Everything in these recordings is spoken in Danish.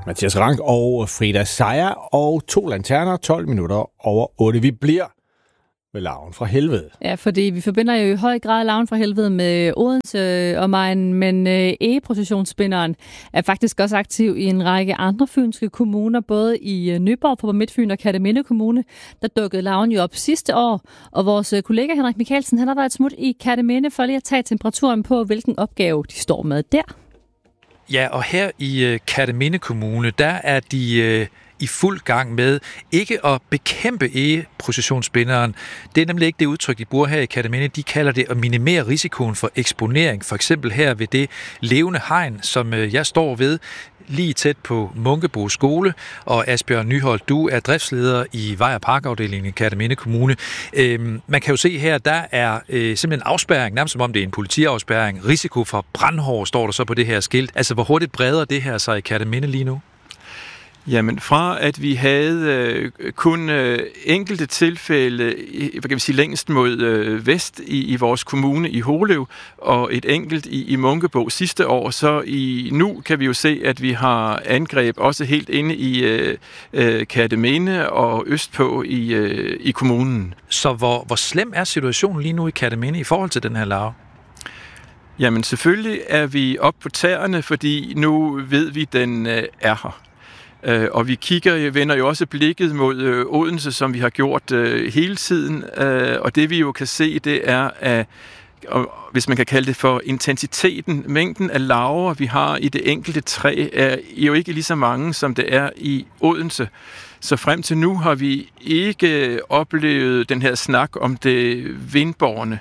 Mathias Rank og Frida Sejer og 2 lanterner, 12 minutter over 8. Vi bliver ved Larven fra Helvede. Ja, fordi vi forbinder jo i høj grad Larven fra Helvede med Odense og Majen, men egeprocessionsspinderen er faktisk også aktiv i en række andre fynske kommuner, både i Nyborg på Midtfyn og Kerteminde Kommune. Der dukkede Larven jo op sidste år, og vores kollega Henrik Michaelsen, han har været et smut i Kerteminde for lige at tage temperaturen på, hvilken opgave de står med der. Ja, og her i Kerteminde Kommune, der er de i fuld gang med ikke at bekæmpe egeprocessionsspinderen. Det er nemlig ikke det udtryk, de bruger her i Kerteminde. De kalder det at minimere risikoen for eksponering. For eksempel her ved det levende hegn, som jeg står ved, lige tæt på Munkebo skole. Og Asbjørn Nyholt, du er driftsleder i Vej- og Parkafdelingen i Kerteminde Kommune. Man kan jo se her, der er simpelthen afspærring, nærmest som om det er en politiafspærring. Risiko for brandhår står der så på det her skilt. Altså, hvor hurtigt breder det her sig i Kerteminde lige nu? Jamen, fra at vi havde kun enkelte tilfælde, hvad kan vi sige, længst mod vest i vores kommune i Hålev, og et enkelt i Munkebo sidste år, så nu kan vi jo se, at vi har angreb også helt inde i Kerteminde og østpå i kommunen. Så hvor slem er situationen lige nu i Kerteminde i forhold til den her larve? Jamen, selvfølgelig er vi oppe på tæerne, fordi nu ved vi, den er her. Og vi vender jo også blikket mod Odense, som vi har gjort hele tiden. Og det vi jo kan se, det er, at, hvis man kan kalde det for intensiteten, mængden af larver, vi har i det enkelte træ, er jo ikke lige så mange, som det er i Odense. Så frem til nu har vi ikke oplevet den her snak om det vindbårne.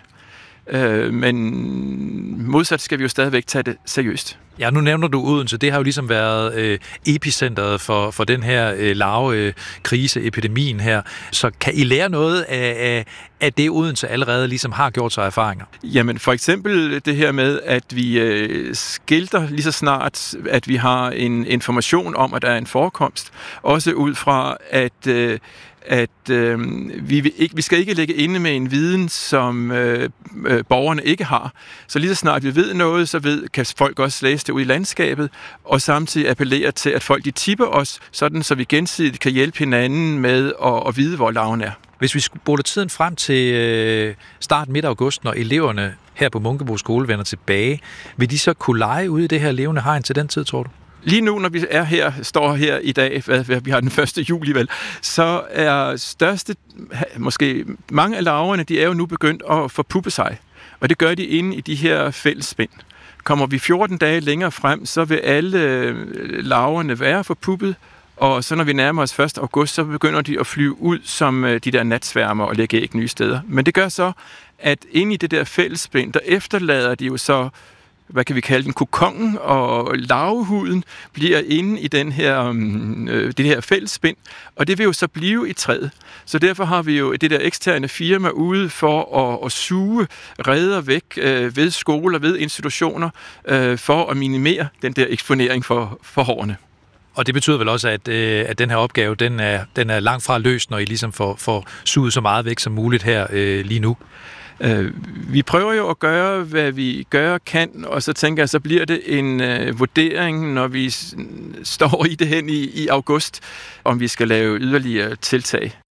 Men modsat skal vi jo stadigvæk tage det seriøst. Ja, nu nævner du Odense. Det har jo ligesom været epicentret for den her larvekrise, epidemien her. Så kan I lære noget af det, Odense allerede ligesom har gjort sig erfaringer? Jamen, for eksempel det her med, at vi skilter lige så snart, at vi har en information om, at der er en forekomst. Også ud fra, at vi skal ikke ligge inde med en viden, som borgerne ikke har. Så lige så snart vi ved noget, så kan folk også læse det ud i landskabet, og samtidig appellere til, at folk de tipper os, sådan så vi gensidigt kan hjælpe hinanden med at vide, hvor larven er. Hvis vi spoler tiden frem til start midt august, når eleverne her på Munkebo skole vender tilbage, vil de så kunne lege ude i det her levende hegn til den tid, tror du? Lige nu, når vi står her i dag, vi har den 1. juli vel, så er måske mange af larverne, de er jo nu begyndt at forpuppe sig. Og det gør de inde i de her fællesspind. Kommer vi 14 dage længere frem, så vil alle larverne være forpuppet, og så når vi nærmer os 1. august, så begynder de at flyve ud som de der natsværmer og lægge æg nye steder. Men det gør så, at inde i det der fællesspind, der efterlader de jo så, hvad kan vi kalde den, kokongen, og larvehuden bliver inde i det her fællesspind, og det vil jo så blive i træet. Så derfor har vi jo det der eksterne firma ude for at suge reder væk ved skoler, ved institutioner, for at minimere den der eksponering for hårene. Og det betyder vel også, at den her opgave, den er langt fra løst, når I ligesom får suget så meget væk som muligt her lige nu? Vi prøver jo at gøre, hvad vi kan, og så tænker jeg, så bliver det en vurdering, når vi står i det hen i august, om vi skal lave yderligere tiltag.